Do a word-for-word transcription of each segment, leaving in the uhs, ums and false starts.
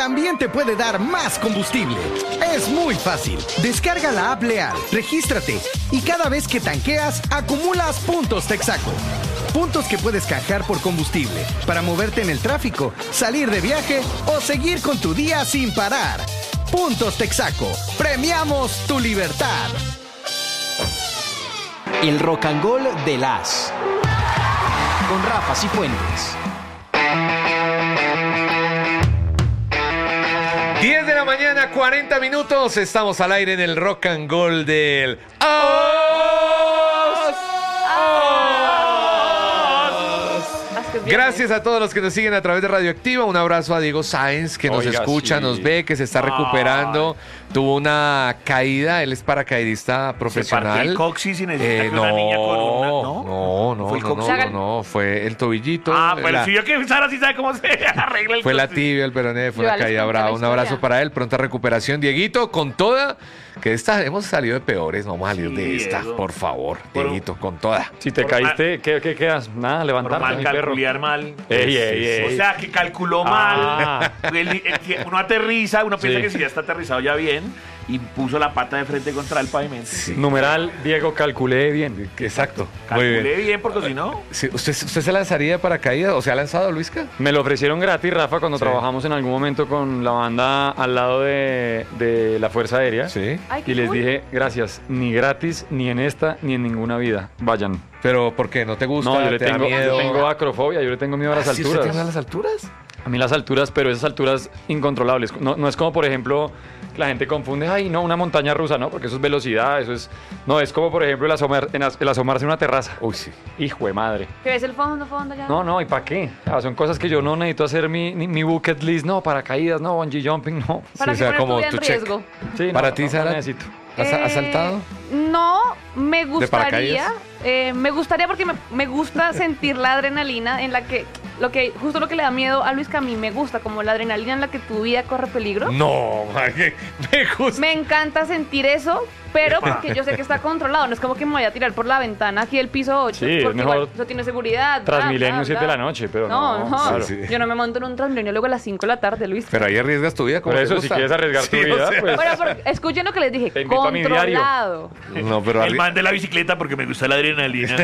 también te puede dar más combustible. Es muy fácil. Descarga la app Leal, regístrate y cada vez que tanqueas, acumulas puntos Texaco. Puntos que puedes canjear por combustible para moverte en el tráfico, salir de viaje o seguir con tu día sin parar. Puntos Texaco. Premiamos tu libertad. El Rock and Roll de las con Rafa Cifuentes. diez de la mañana, cuarenta minutos. Estamos al aire en el Rock and Roll del Os. Gracias a todos los que nos siguen a través de Radioactiva. Un abrazo a Diego Sáenz, que nos Oiga, escucha, sí. nos ve, que se está recuperando. Tuvo una caída, él es paracaidista profesional. Se partió el coxis y necesita Eh, que una no, niña con una... ¿No? no, no, ¿Fue el no, no, coxis? no, no, fue el tobillito. Ah, pero la- si yo que Sara sí sabe cómo se arregla el Fue la coxis. tibia, el peroné, fue Yo una ya les caída conté la brava. Un abrazo historia. para él, pronta recuperación. Dieguito, con toda, que esta, hemos salido de peores, no vamos a salir Sí, de esta, Diego. por favor, Por- Dieguito, con toda. Si te Por caíste, ¿qué, qué quedas? Nada, Por levantarte, mal mi perro. calcular mal. Ey, ey, ey. O sea, que calculó Ah. mal. El- el- que uno aterriza, uno piensa Sí. que si ya está aterrizado ya bien, y puso la pata de frente contra el pavimento. Numeral, Diego, calculé bien. Exacto, muy Calculé bien. bien. porque si no... Sí, ¿usted, ¿Usted se lanzaría de paracaídas o se ha lanzado, Luisca? Me lo ofrecieron gratis, Rafa, cuando Sí. trabajamos en algún momento con la banda al lado de, de la Fuerza Aérea. Sí. Ay, qué Y les cool. dije, gracias, ni gratis, ni en esta, ni en ninguna vida. Vayan. Pero, ¿por qué? ¿No te gusta? No, yo le ¿Te da tengo, miedo? yo tengo acrofobia, yo le tengo miedo a las ¿Ah, sí, usted alturas. tiene a las alturas? A mí las alturas, pero esas alturas incontrolables. No, no es como, por ejemplo, que la gente confunde, ay, no, una montaña rusa, no, porque eso es velocidad, eso es... No, es como, por ejemplo, el, asomar- en as- el asomarse a una terraza. Uy, sí. Hijo de madre. ¿Que ves el fondo, fondo ya? No, no, ¿y para qué? O sea, son cosas que yo no necesito hacer mi, ni- mi bucket list, no, paracaídas, no, bungee jumping, no. ¿Para Sí, qué o sea, poner tu como vida tu en check. riesgo? Sí, no, ¿Para no, ti, no Sara? necesito. ¿Has, has Eh, saltado? No, me gustaría. paracaídas? eh, me gustaría porque me, me gusta sentir la adrenalina en la que, lo que, justo lo que le da miedo a Luis, que a mí me gusta, como la adrenalina en la que tu vida corre peligro. No, que me gusta. Me encanta sentir eso, pero Epa. porque yo sé que está controlado. No es como que me vaya a tirar por la ventana aquí del piso ocho, Sí, es porque mejor igual eso tiene seguridad. bla, Transmilenio bla, siete de bla. la noche, pero No, no. no, claro. Sí, sí. yo no me monto en un Transmilenio luego a las cinco de la tarde, Luis. Pero ahí arriesgas tu vida como Por te eso, si gusta. quieres arriesgar tu Sí, o vida, sea, pues... Bueno, pero escuchen lo que les dije, Te invito a mi diario. controlado. No, pero El arri- man de la bicicleta porque me gusta la adrenalina.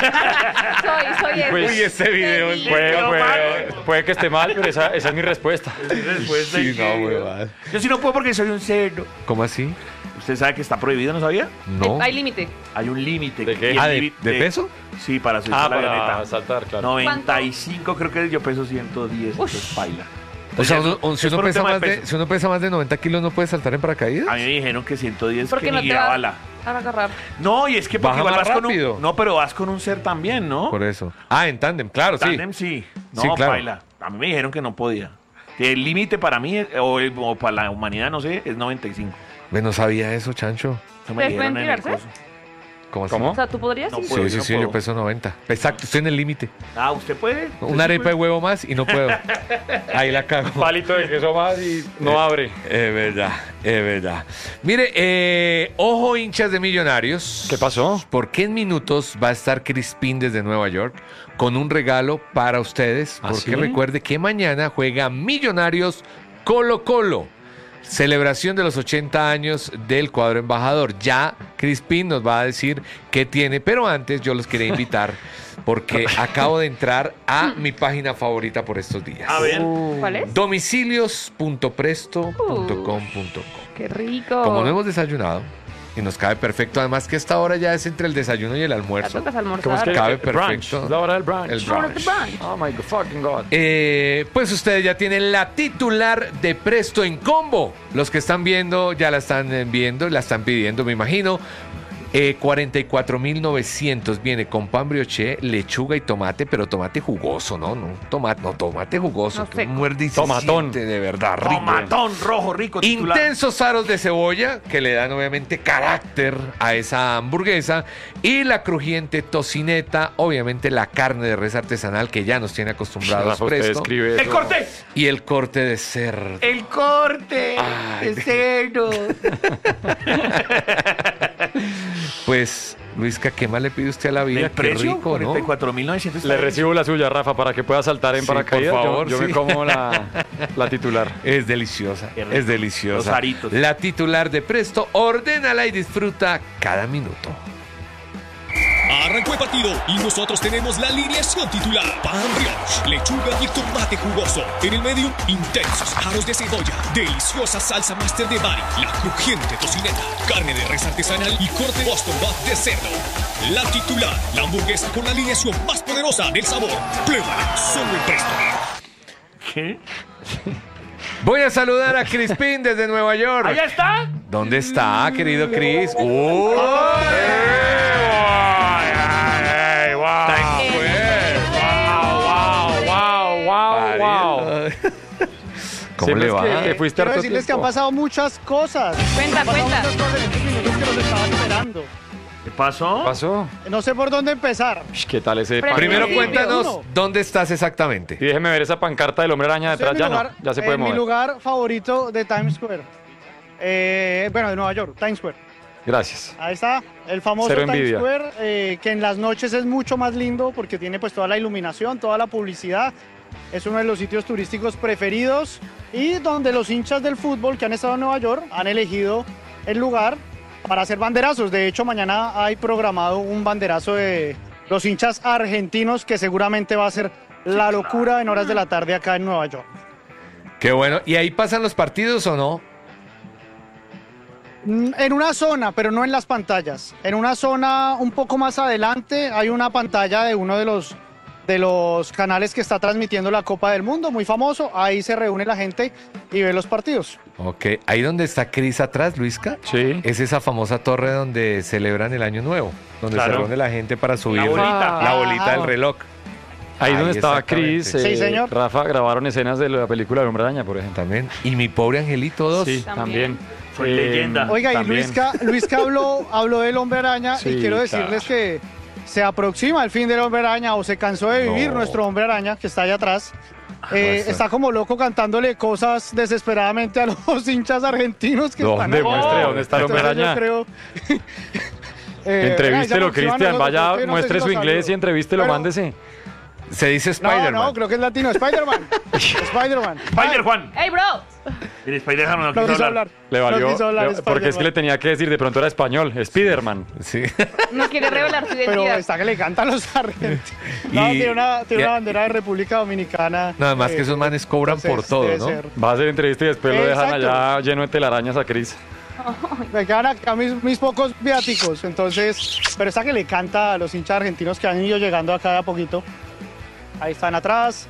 Soy, soy ese. Pues- Uy, ese video es Sí. Puede, Pero puede- mal. puede que esté mal, pero esa, esa es mi respuesta. Después de Sí, no, que- huevada. Yo sí no puedo porque soy un cerdo. ¿Cómo así? ¿Usted sabe que está prohibido, no sabía? No. Hay límite. Hay un límite. ¿De qué? Y el Ah, ¿de, límite- de peso? Sí, para subir Ah, a la para avioneta. saltar, claro. noventa y cinco creo que yo peso ciento diez, Ush. entonces baila. O sea, Pues uno- eso- un- si, es uno por un pesa tema más de, peso. si uno pesa más de noventa kilos, ¿no puede saltar en paracaídas? A mí me dijeron que ciento diez Porque que no ni te va bala. a agarrar. No, y es que porque Baja igual más vas con rápido. un... No, pero vas con un ser también, ¿no? Por eso. Ah, en tándem, claro, sí. Tándem sí. No, Sí, claro. baila. A mí me dijeron que no podía. Que el límite para mí, eh, o, el- o para la humanidad, no sé, es noventa y cinco. Ve, no sabía eso, Chancho. Eso me ¿Ustedes dijeron pueden en el tirarse? coso. ¿Cómo así? ¿Cómo? O sea, ¿tú podrías? No Sí. puedo, Sí, sí, yo sí, no yo puedo. peso noventa. Exacto, estoy en el límite. Ah, ¿usted puede? Una arepa de huevo más y no puedo. Ahí la cago. Palito de queso más y no abre. Es verdad, es verdad. Mire, eh, ojo hinchas de Millonarios. ¿Qué pasó? Porque en minutos va a estar Crispín desde Nueva York con un regalo para ustedes. ¿Ah, Porque sí? recuerde que mañana juega Millonarios Colo Colo. Celebración de los ochenta años del cuadro embajador. Ya Crispín nos va a decir qué tiene, pero antes yo los quería invitar porque acabo de entrar a mi página favorita por estos días. A ver. ¿Cuál es? domicilios punto presto punto com punto co. Qué rico. Como no hemos desayunado y nos cabe perfecto, además que esta hora ya es entre el desayuno y el Ya almuerzo. tocas ¿Cómo es almorzar. que Cabe el brunch? perfecto. Es la hora del brunch. El Ahora brunch. te brunch. Oh my fucking God. Eh, pues ustedes ya tienen la titular de Presto en Combo. Los que están viendo ya la están eh, viendo, la están pidiendo, me imagino. Eh, cuarenta y cuatro mil novecientos viene con pan brioché, lechuga y tomate, pero tomate jugoso, ¿no? No, tomate, no, tomate jugoso. No que seco. un muerde y se Tomatón. siente de verdad rico. Tomatón rojo rico titular. Intensos aros de cebolla que le dan obviamente carácter a esa hamburguesa y la crujiente tocineta, obviamente la carne de res artesanal que ya nos tiene acostumbrados Rafa, usted Presto escribe ¡El eso. corte! y el corte de cerdo. ¡El corte! Ay. ¡El cerdo! Pues Luisca, ¿qué más le pide usted a la vida? ¿El Qué precio? rico, ¿no? cuarenta y cuatro mil novecientos. Le recibo la suya, Rafa, para que pueda saltar en Sí, paracaídas. por Yo- favor, yo sí. me como la, la titular. Es deliciosa, Qué rico. es deliciosa. Los aritos. La titular de Presto, ordénala y disfruta cada minuto. Arrancó el partido y nosotros tenemos la alineación titular. Pan brioche, lechuga y tomate jugoso. En el medio, intensos aros de cebolla, deliciosa salsa master de Bari, la crujiente tocineta, carne de res artesanal y corte Boston Buff de cerdo. La titular, la hamburguesa con la alineación más poderosa del sabor. Pruébala, solo en Presto. ¿Qué? Voy a saludar a Crispín desde Nueva York. ¿Allá está? ¿Dónde está, querido Cris? ¡Uy! wow, wow. ¿Cómo Siempre le es va? que- que fuiste Quiero harto decirles que han tiempo. pasado muchas cosas. Cuenta, Han pasado cuenta. muchas cosas en estos minutos que los estaban esperando. ¿Qué pasó? ¿Qué pasó? No sé por dónde empezar. Ush, ¿Qué tal ese Pero pan- Primero Sí, cuéntanos uno. dónde estás exactamente. Y déjeme ver esa pancarta del hombre araña Estoy en detrás. mi Ya lugar, no, ya se puede en mi mover. lugar favorito de Times Square. Eh, bueno, de Nueva York, Times Square. Gracias. Ahí está, el famoso Cero Times envidia. Square, eh, que en las noches es mucho más lindo porque tiene pues toda la iluminación, toda la publicidad. Es uno de los sitios turísticos preferidos y donde los hinchas del fútbol que han estado en Nueva York han elegido el lugar para hacer banderazos. De hecho, mañana hay programado un banderazo de los hinchas argentinos que seguramente va a ser la locura en horas de la tarde acá en Nueva York. Qué bueno. ¿Y ahí pasan los partidos o no? Mm, En una zona, pero no en las pantallas. En una zona un poco más adelante hay una pantalla de uno de los, de los canales que está transmitiendo la Copa del Mundo, muy famoso. Ahí se reúne la gente y ve los partidos. Ok. Ahí donde está Cris atrás, Luisca. Sí. Es esa famosa torre donde celebran el Año Nuevo. Donde Claro. se reúne la gente para subir La bolita. la bolita del Ah. reloj. Ahí Ahí donde estaba exactamente. Chris, Sí, eh, señor. Rafa, grabaron escenas de la película de Hombre Araña, por ejemplo. También. Y mi pobre angelito dos. Sí, También. también. Soy leyenda. Oiga, y también. Luisca, Luisca habló, habló del Hombre Araña Sí, y quiero decirles claro. que se aproxima el fin del Hombre Araña o se cansó de vivir No. nuestro Hombre Araña que está allá atrás. Eh, Pues, está como loco cantándole cosas desesperadamente a los hinchas argentinos que ¿Dónde? están allá. Muestre, ¿dónde está el Hombre Entonces, yo Araña? creo... Eh, Entrevístelo, ay, ya, Cristian. nosotros, Vaya, yo no sé muestre si su lo inglés y saludo. entrevístelo, Pero- mándese. Se dice No, Spider-Man. no, creo que es latino. Spider-Man. Spider-Man. Spider Juan. ¡Hey, bro! Mire, Spider Juan no No quiso quiso hablar. hablar. Le No valió. quiso hablar le- porque es que le Spider-Man. tenía que decir, de pronto era español. Spiderman. Sí. No quiere revelar su Pero identidad. está que le cantan los argentinos. No, Y- tiene, una, tiene y- una bandera de República Dominicana. Nada más eh, que esos manes cobran por entonces, todo, debe ¿no? ser. Va a hacer entrevista y después lo dejan Exacto. allá lleno de telarañas a Chris. Me quedan acá mis, mis pocos viáticos, entonces, pero esta que le canta a los hinchas argentinos que han ido llegando acá de a poquito. Ahí están atrás.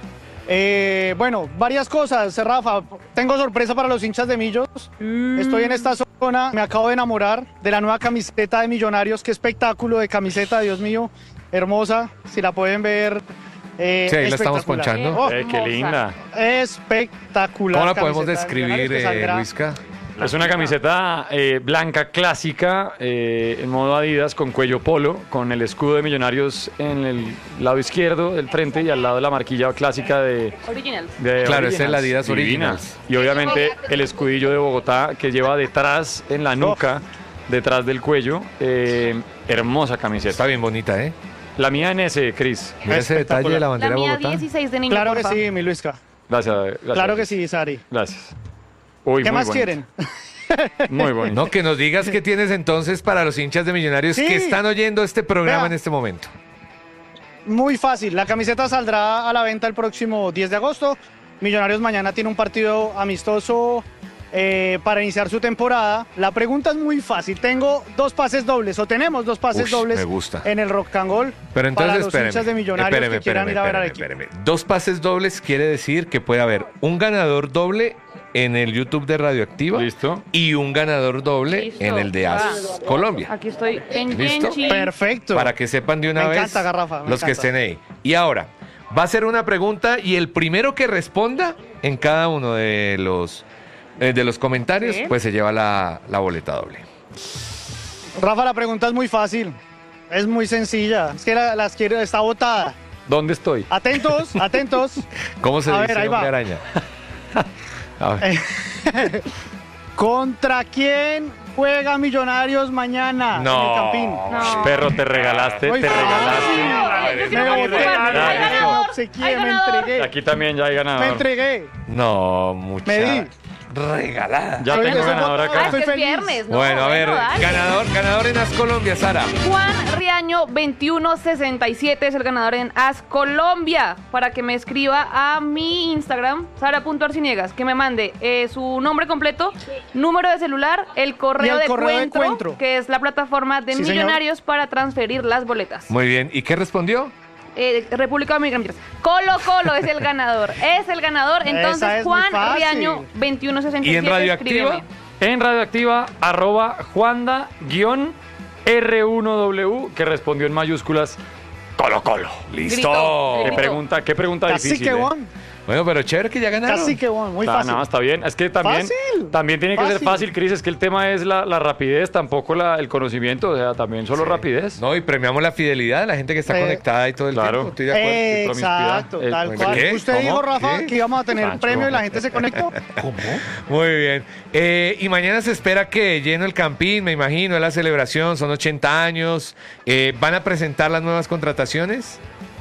Eh, bueno, varias cosas, Rafa. Tengo sorpresa para los hinchas de Millos. Estoy en esta zona, me acabo de enamorar de la nueva camiseta de Millonarios. Qué espectáculo de camiseta, Dios mío, hermosa. Si la pueden ver. eh, Sí, ahí la estamos espectacular. ponchando. Oh, Eh, qué hermosa. linda. espectacular. ¿Cómo la podemos camiseta de describir, Millonarios que eh, saldrá- Luisca? Es una camiseta eh, blanca clásica, eh, en modo Adidas, con cuello polo, con el escudo de Millonarios en el lado izquierdo del frente y al lado la marquilla clásica de, Original. de Claro, ese es el Originals. Adidas Divina. Originals. Y obviamente el escudillo de Bogotá que lleva detrás en la nuca, detrás del cuello. eh, hermosa camiseta. Está bien bonita, ¿eh? La mía en ese, Cris. Mira ese detalle de la La bandera de mía Bogotá. dieciséis de niño, Claro que porfa. sí, mi Luisca. Gracias, gracias. Claro que sí, Sari. Gracias. Uy, ¿Qué muy más bonito. quieren? Muy bonito. No, que nos digas qué tienes entonces para los hinchas de Millonarios Sí. que están oyendo este programa Vea. en este momento. Muy fácil. La camiseta saldrá a la venta el próximo diez de agosto. Millonarios mañana tiene un partido amistoso eh, para iniciar su temporada. La pregunta es muy fácil. Tengo dos pases dobles o tenemos dos pases Ush, dobles me gusta. en el Rock and Roll Pero entonces, para los espéreme, hinchas de Millonarios espéreme, que quieran ir a ver al espéreme, equipo. espéreme. Dos pases dobles quiere decir que puede haber un ganador doble en el YouTube de Radioactiva Listo. y un ganador doble Listo. en el de Ah. As Colombia. Aquí estoy en ¿Listo? Genchi. Perfecto. Para que sepan de una Me vez encanta, Garrafa, me los que encanta. estén ahí. Y ahora, va a ser una pregunta y el primero que responda en cada uno de los, eh, de los comentarios, Sí. pues se lleva la, la boleta doble. Rafa, la pregunta es muy fácil. Es muy sencilla. Es que la- las quiero, está botada. ¿Dónde estoy? Atentos, atentos. ¿Cómo se A dice ver, ahí hombre va. araña? A ver. ¿Contra quién Juega Millonarios mañana No. en el Campín. No. Perro, te regalaste, Muy te fácil. regalaste. Eh, yo sí me Me voy a boté, jugar. Ya, Hay listo. me ganador. obsequié, Hay me ganador. entregué. Aquí también ya hay Me ganador. entregué. No, mucha Me di. regalada. Ya Oye, tengo eso ganador fue- Ah, acá. es Estoy que es feliz. viernes, ¿no? Bueno, a ver, dale. ganador, ganador en As Colombia, Sara. Juan Riaño veintiuno sesenta y siete es el ganador en As Colombia. Para que me escriba a mi Instagram, sara.arciniegas, que me mande eh, su nombre completo, número de celular, el correo, Y el de, correo de encuentro, encuentro. que es la plataforma de Sí, señor. Millonarios para transferir las boletas. Muy bien, ¿y qué respondió? Eh, República Dominicana. Colo Colo es el ganador. Es el ganador. Esa Entonces, es muy Juan fácil. Riaño veintiuno sesenta y ¿Y siete. en Radioactiva? escríbeme. En Radioactiva, arroba Juanda guión R uno W, que respondió en mayúsculas Colo Colo. Listo. Grito, ¿Qué grito. pregunta, qué pregunta Casi difícil? que eh? bon. Bueno, pero chévere que ya ganaron. Casi que bon. Muy Ah, fácil. no, está bien. Es que también, Fácil. también tiene que ser Fácil. fácil, Cris. Es que el tema es la, la rapidez, tampoco la, el conocimiento. O sea, también solo rapidez. No, y premiamos la fidelidad de la gente que está Eh, conectada y todo el claro. tiempo. Estoy de acuerdo. Eh, promiscuidad. Exacto, Eh, tal bueno, cual. ¿qué? Usted ¿Cómo? dijo, Rafa, ¿Qué? que íbamos a tener Sancho. premio y la gente se conectó. Muy bien. Eh, y mañana se espera que lleno el Campín, me imagino, es la celebración, son ochenta años. Eh, ¿Van a presentar las nuevas contrataciones?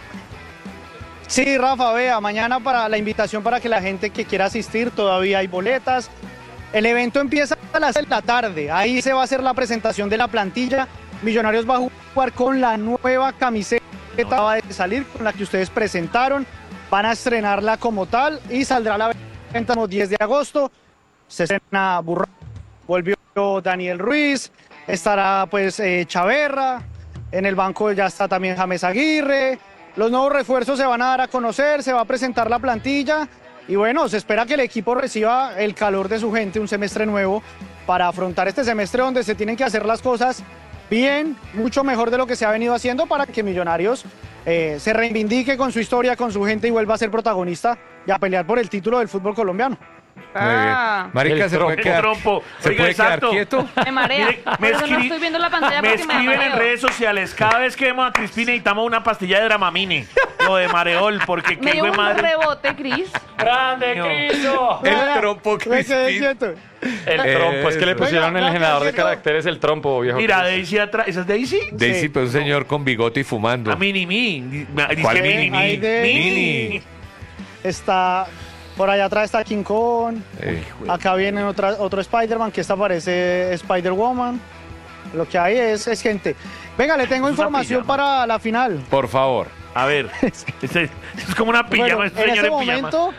Sí, Rafa, vea, mañana para la invitación para que la gente que quiera asistir, todavía hay boletas. El evento empieza a las seis de la tarde, ahí se va a hacer la presentación de la plantilla. Millonarios va a jugar con la nueva camiseta que acaba de salir, con la que ustedes presentaron. Van a estrenarla como tal y saldrá a la venta el diez de agosto. Se estrena Burro, volvió Daniel Ruiz, estará pues eh, Chaverra, en el banco ya está también James Aguirre. Los nuevos refuerzos se van a dar a conocer, se va a presentar la plantilla y bueno, se espera que el equipo reciba el calor de su gente, un semestre nuevo para afrontar este semestre donde se tienen que hacer las cosas bien, mucho mejor de lo que se ha venido haciendo para que Millonarios eh, se reivindique con su historia, con su gente y vuelva a ser protagonista y a pelear por el título del fútbol colombiano. Muy bien. Ah. Marica, El ¿se puede trompo. quedar, trompo. ¿se Oiga, puede quedar exacto. quieto? Me marea. Mire, Por me eso no escri- estoy viendo la pantalla Me porque me da escriben en mareo. redes sociales. Cada vez que vemos a Crispina necesitamos una pastilla de Dramamine. O de Mareol, porque Me qué dio fue un madre. rebote, Cris. ¡Grande, No. Cristo! El trompo Me quedé Crispín. quieto. El trompo, es que le Eso. pusieron Oiga, el generador de gracias, caracteres el trompo, viejo. Mira, Cris. Daisy atrás. ¿Esa es Daisy? Daisy, Sí. pues un señor con bigote y fumando. A Mini Mi. ¿Cuál Dice Mini Mi? Ay, Daisy. Mini. Está, por allá atrás está King Kong. Eh, Acá viene otra, otro Spider-Man, que esta parece Spider-Woman. Lo que hay es, es gente. Venga, le tengo Es una información pijama. para la final. por favor. A ver. Es, es- es como una pijama. Bueno, este en señor este en pijama. momento,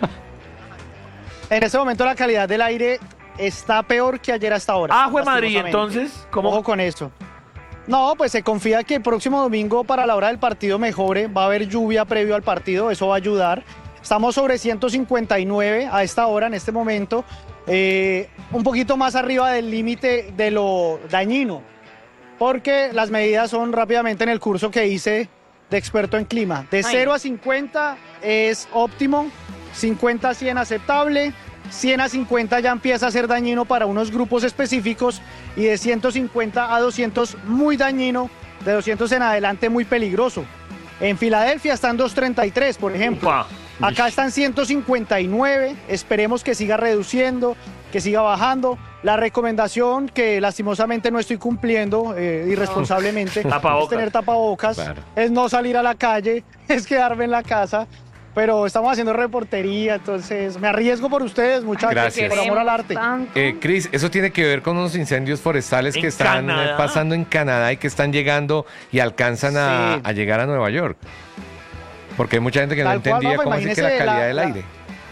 en este momento la calidad del aire está peor que ayer hasta ahora. Ah, fue Madrid. lastimosamente. Entonces, ¿cómo? Ojo con eso. No, pues se confía que el próximo domingo para la hora del partido mejore. Va a haber lluvia previo al partido, eso va a ayudar. Estamos sobre ciento cincuenta y nueve a esta hora, en este momento. eh, un poquito más arriba del límite de lo dañino. Porque las medidas son rápidamente en el curso que hice de experto en clima. De Ay. cero a cincuenta es óptimo, cincuenta a cien aceptable, cien a cincuenta ya empieza a ser dañino para unos grupos específicos y de ciento cincuenta a doscientos muy dañino, de doscientos en adelante muy peligroso. En Filadelfia están doscientos treinta y tres, por ejemplo. Upa. Acá están ciento cincuenta y nueve, esperemos que siga reduciendo, que siga bajando. La recomendación que lastimosamente no estoy cumpliendo eh, irresponsablemente es Tapabocas. tener tapabocas, Claro. es no salir a la calle, es quedarme en la casa. Pero estamos haciendo reportería, entonces me arriesgo por ustedes, muchachos, Gracias. por amor al arte. Tanto. Eh, Cris, eso tiene que ver con unos incendios forestales ¿En que están eh, Canadá? pasando en Canadá y que están llegando y alcanzan a, Sí. a llegar a Nueva York. Porque hay mucha gente que no Tal cual, entendía Rafa, cómo así que la imagínese calidad la- del la- aire.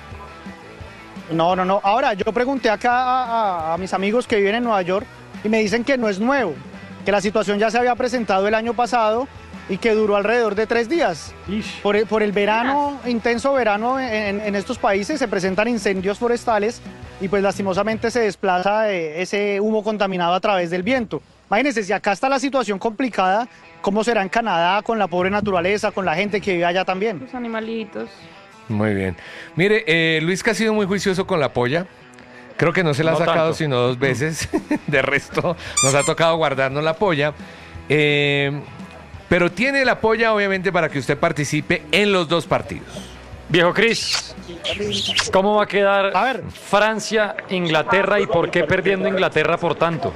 No, no, no. Ahora, yo pregunté acá a, a- a mis amigos que viven en Nueva York y me dicen que no es nuevo, que la situación ya se había presentado el año pasado y que duró alrededor de tres días. Por el, por el verano, intenso verano en, en estos países se presentan incendios forestales y pues lastimosamente se desplaza eh, ese humo contaminado a través del viento. Imagínense, si acá está la situación complicada, ¿cómo será en Canadá con la pobre naturaleza, con la gente que vive allá también? Los animalitos. Muy bien. Mire, eh, Luis que ha sido muy juicioso con la polla. Creo que no se la ha No sacado tanto. sino dos veces. De resto, nos ha tocado guardarnos la polla. Eh, pero tiene la polla, obviamente, para que usted participe en los dos partidos. Viejo Cris, ¿cómo va a quedar A ver. Francia, Inglaterra y por qué perdiendo Inglaterra por tanto?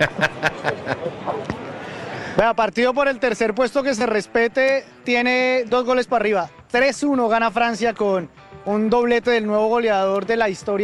Vea, partido por el tercer puesto que se respete, tiene dos goles para arriba. tres uno gana Francia con un doblete del nuevo goleador de la historia.